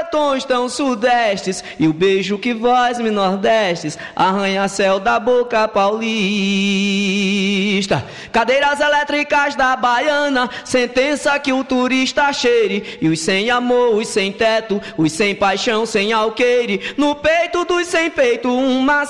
moletons tão sudestes e o beijo que vós me nordestes, arranha-céu da boca paulista. Cadeiras elétricas da Baiana, sentença que o turista cheire, e os sem amor, os sem teto, os sem paixão, sem alqueire, no peito dos sem peito uma